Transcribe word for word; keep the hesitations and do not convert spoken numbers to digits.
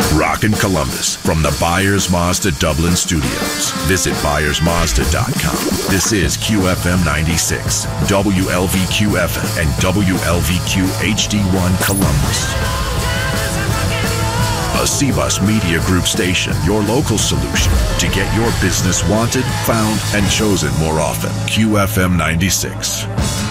Rockin' Columbus from the Byers Mazda Dublin studios. Visit Byers Mazda dot com. This is Q F M ninety-six, W L V Q F M, and W L V Q H D one Columbus. A C-Bus Media Group station, your local solution to get your business wanted, found, and chosen more often. Q F M ninety-six.